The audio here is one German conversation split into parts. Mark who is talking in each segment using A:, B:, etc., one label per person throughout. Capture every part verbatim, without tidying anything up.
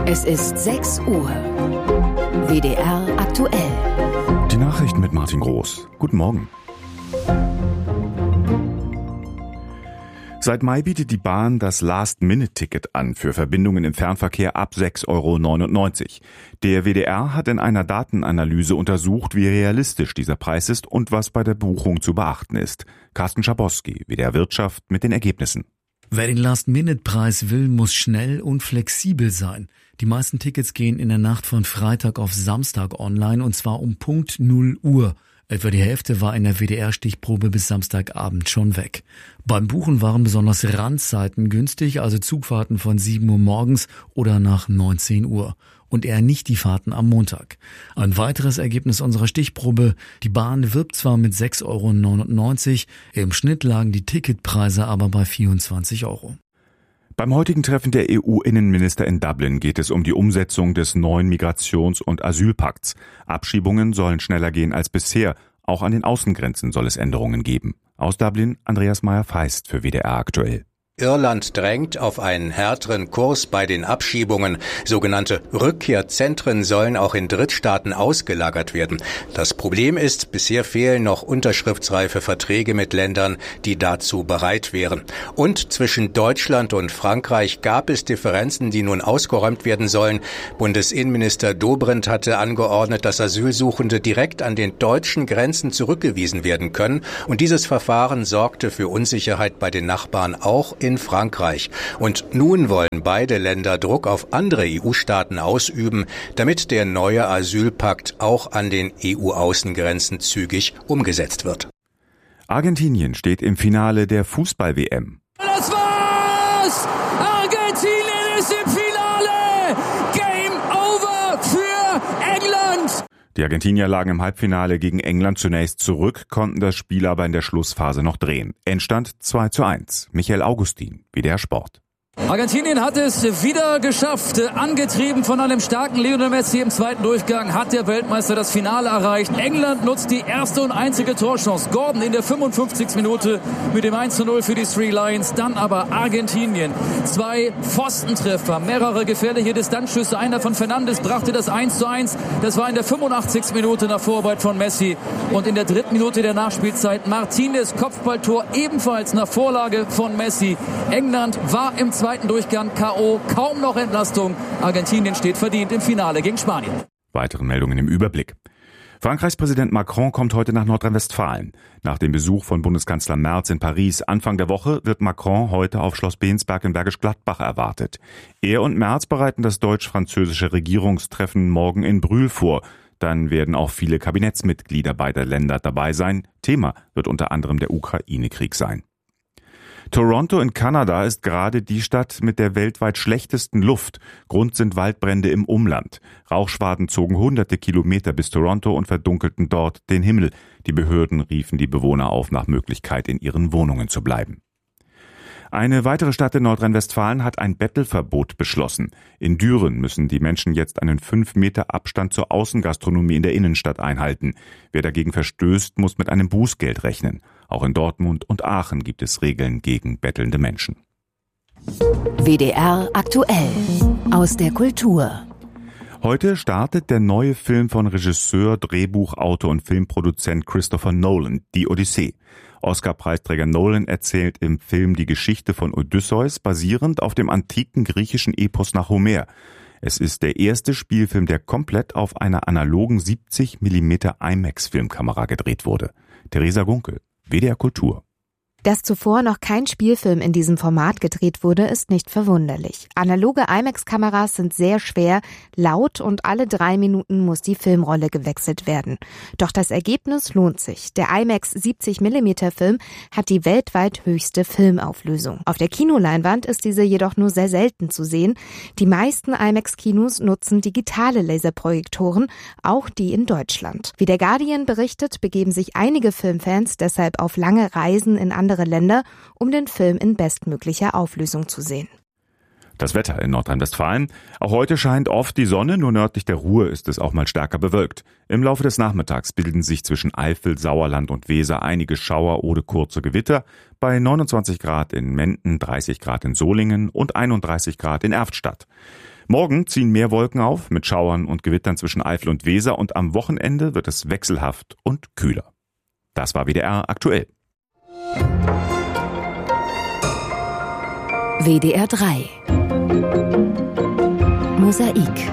A: Es ist sechs Uhr. W D R aktuell.
B: Die Nachrichten mit Martin Groß. Guten Morgen. Seit Mai bietet die Bahn das Last-Minute-Ticket an für Verbindungen im Fernverkehr ab sechs Euro neunundneunzig. Der W D R hat in einer Datenanalyse untersucht, wie realistisch dieser Preis ist und was bei der Buchung zu beachten ist. Carsten Schabowski, W D R Wirtschaft, mit den Ergebnissen.
C: Wer den Last-Minute-Preis will, muss schnell und flexibel sein. Die meisten Tickets gehen in der Nacht von Freitag auf Samstag online, und zwar um Punkt null Uhr. Etwa die Hälfte war in der W D R-Stichprobe bis Samstagabend schon weg. Beim Buchen waren besonders Randzeiten günstig, also Zugfahrten von sieben Uhr morgens oder nach neunzehn Uhr. Und eher nicht die Fahrten am Montag. Ein weiteres Ergebnis unserer Stichprobe: Die Bahn wirbt zwar mit sechs Euro neunundneunzig, im Schnitt lagen die Ticketpreise aber bei vierundzwanzig Euro.
B: Beim heutigen Treffen der E U-Innenminister in Dublin geht es um die Umsetzung des neuen Migrations- und Asylpakts. Abschiebungen sollen schneller gehen als bisher. Auch an den Außengrenzen soll es Änderungen geben. Aus Dublin Andreas Meyer-Feist für W D R aktuell.
D: Irland drängt auf einen härteren Kurs bei den Abschiebungen. Sogenannte Rückkehrzentren sollen auch in Drittstaaten ausgelagert werden. Das Problem ist, bisher fehlen noch unterschriftsreife Verträge mit Ländern, die dazu bereit wären. Und zwischen Deutschland und Frankreich gab es Differenzen, die nun ausgeräumt werden sollen. Bundesinnenminister Dobrindt hatte angeordnet, dass Asylsuchende direkt an den deutschen Grenzen zurückgewiesen werden können. Und dieses Verfahren sorgte für Unsicherheit bei den Nachbarn auch in in Frankreich. Und nun wollen beide Länder Druck auf andere E U-Staaten ausüben, damit der neue Asylpakt auch an den E U-Außengrenzen zügig umgesetzt wird.
B: Argentinien steht im Finale der Fußball-W M.
E: Das war's! Argentinien ist im Finale! Game over für England!
B: Die Argentinier lagen im Halbfinale gegen England zunächst zurück, konnten das Spiel aber in der Schlussphase noch drehen. Endstand zwei zu eins. Michael Augustin, W D R Sport.
E: Argentinien hat es wieder geschafft. Angetrieben von einem starken Lionel Messi im zweiten Durchgang hat der Weltmeister das Finale erreicht. England nutzt die erste und einzige Torchance. Gordon in der fünfundfünfzigsten Minute mit dem eins zu null für die Three Lions. Dann aber Argentinien. Zwei Pfostentreffer, mehrere gefährliche Distanzschüsse. Einer von Fernandes brachte das eins zu eins. Das war in der fünfundachtzigsten Minute nach Vorarbeit von Messi. Und in der dritten Minute der Nachspielzeit Martinez Kopfballtor, ebenfalls nach Vorlage von Messi. England war im zweiten Durchgang K O, kaum noch Entlastung. Argentinien steht verdient im Finale gegen Spanien.
B: Weitere Meldungen im Überblick. Frankreichs Präsident Macron kommt heute nach Nordrhein-Westfalen. Nach dem Besuch von Bundeskanzler Merz in Paris Anfang der Woche wird Macron heute auf Schloss Bensberg in Bergisch Gladbach erwartet. Er und Merz bereiten das deutsch-französische Regierungstreffen morgen in Brühl vor. Dann werden auch viele Kabinettsmitglieder beider Länder dabei sein. Thema wird unter anderem der Ukraine-Krieg sein. Toronto in Kanada ist gerade die Stadt mit der weltweit schlechtesten Luft. Grund sind Waldbrände im Umland. Rauchschwaden zogen hunderte Kilometer bis Toronto und verdunkelten dort den Himmel. Die Behörden riefen die Bewohner auf, nach Möglichkeit in ihren Wohnungen zu bleiben. Eine weitere Stadt in Nordrhein-Westfalen hat ein Bettelverbot beschlossen. In Düren müssen die Menschen jetzt einen fünf Meter Abstand zur Außengastronomie in der Innenstadt einhalten. Wer dagegen verstößt, muss mit einem Bußgeld rechnen. Auch in Dortmund und Aachen gibt es Regeln gegen bettelnde Menschen.
A: W D R aktuell. Aus der Kultur.
B: Heute startet der neue Film von Regisseur, Drehbuchautor und Filmproduzent Christopher Nolan, Die Odyssee. Oscar-Preisträger Nolan erzählt im Film die Geschichte von Odysseus, basierend auf dem antiken griechischen Epos nach Homer. Es ist der erste Spielfilm, der komplett auf einer analogen siebzig Millimeter IMAX-Filmkamera gedreht wurde. Theresa Gunkel, W D R Kultur.
F: Dass zuvor noch kein Spielfilm in diesem Format gedreht wurde, ist nicht verwunderlich. Analoge IMAX-Kameras sind sehr schwer, laut und alle drei Minuten muss die Filmrolle gewechselt werden. Doch das Ergebnis lohnt sich. Der IMAX siebzig Millimeter Film hat die weltweit höchste Filmauflösung. Auf der Kinoleinwand ist diese jedoch nur sehr selten zu sehen. Die meisten IMAX-Kinos nutzen digitale Laserprojektoren, auch die in Deutschland. Wie der Guardian berichtet, begeben sich einige Filmfans deshalb auf lange Reisen in andere Länder, um den Film in bestmöglicher Auflösung zu sehen.
B: Das Wetter in Nordrhein-Westfalen. Auch heute scheint oft die Sonne, nur nördlich der Ruhr ist es auch mal stärker bewölkt. Im Laufe des Nachmittags bilden sich zwischen Eifel, Sauerland und Weser einige Schauer oder kurze Gewitter. Bei neunundzwanzig Grad in Menden, dreißig Grad in Solingen und einunddreißig Grad in Erftstadt. Morgen ziehen mehr Wolken auf, mit Schauern und Gewittern zwischen Eifel und Weser, und am Wochenende wird es wechselhaft und kühler. Das war W D R aktuell.
A: W D R drei Mosaik.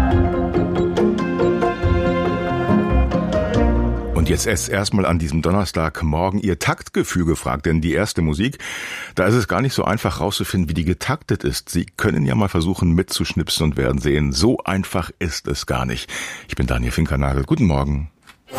G: Und jetzt ist erstmal an diesem Donnerstagmorgen Ihr Taktgefühl gefragt, denn die erste Musik, da ist es gar nicht so einfach rauszufinden, wie die getaktet ist. Sie können ja mal versuchen mitzuschnipsen und werden sehen, so einfach ist es gar nicht. Ich bin Daniel Finkernagel, guten Morgen.